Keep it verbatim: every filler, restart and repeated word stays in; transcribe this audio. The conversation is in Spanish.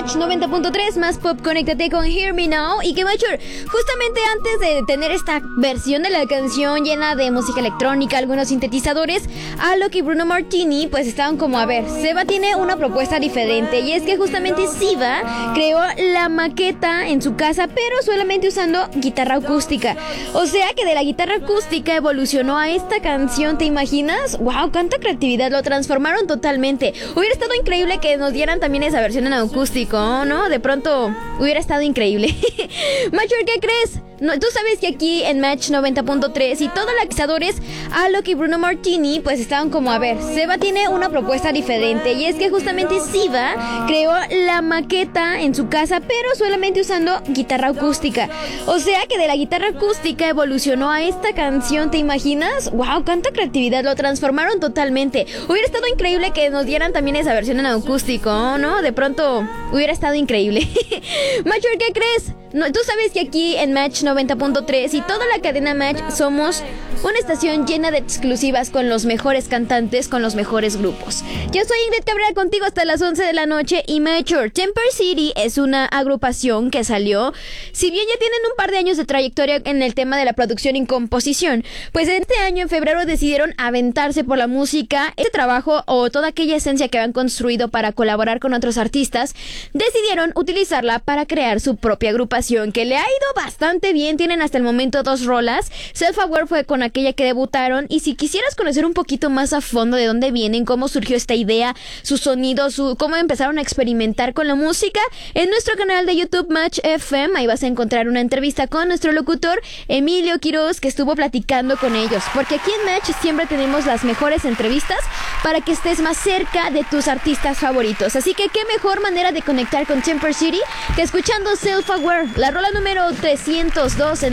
Match noventa punto tres, más pop, conéctate con Hear Me Now. Y que Mature, justamente antes de tener esta versión de la canción llena de música electrónica, algunos sintetizadores, Alok y Bruno Martini pues estaban como, a ver, Seba tiene una propuesta diferente. Y es que justamente Siva creó la maqueta en su casa, pero solamente usando guitarra acústica. O sea que de la guitarra acústica evolucionó a esta canción, ¿te imaginas? ¡Wow! ¡Cuánta creatividad! Lo transformaron totalmente. Hubiera estado increíble que nos dieran también esa versión en acústico, ¿no? De pronto hubiera estado increíble. Mature, ¿qué crees? No, tú sabes que aquí en Match noventa punto tres y todos los lanzadores, Alok y Bruno Martini pues estaban como, a ver, Seba tiene una propuesta diferente. Y es que justamente Siva creó la maqueta en su casa, pero solamente usando guitarra acústica. O sea que de la guitarra acústica evolucionó a esta canción, ¿te imaginas? ¡Wow! ¡Cuánta creatividad! Lo transformaron totalmente. Hubiera estado increíble que nos dieran también esa versión en acústico, ¿no? De pronto hubiera estado increíble. Mature, ¿qué crees? No, tú sabes que aquí en Match noventa punto tres y toda la cadena Match somos una estación llena de exclusivas con los mejores cantantes, con los mejores grupos. Yo soy Ingrid Cabrera, contigo hasta las once de la noche. Y Mature, Temper City es una agrupación que salió, si bien ya tienen un par de años de trayectoria en el tema de la producción y composición, pues este año en febrero decidieron aventarse por la música. Este trabajo o toda aquella esencia que habían construido para colaborar con otros artistas, decidieron utilizarla para crear su propia agrupación, que le ha ido bastante bien. Tienen hasta el momento dos rolas. Self Aware fue con aquella que debutaron. Y si quisieras conocer un poquito más a fondo de dónde vienen, cómo surgió esta idea, su sonido, su, cómo empezaron a experimentar con la música, en nuestro canal de YouTube Match F M, ahí vas a encontrar una entrevista con nuestro locutor Emilio Quiroz, que estuvo platicando con ellos, porque aquí en Match siempre tenemos las mejores entrevistas para que estés más cerca de tus artistas favoritos. Así que qué mejor manera de conectar con Temper City que escuchando Self Aware, la rola número trescientos dos en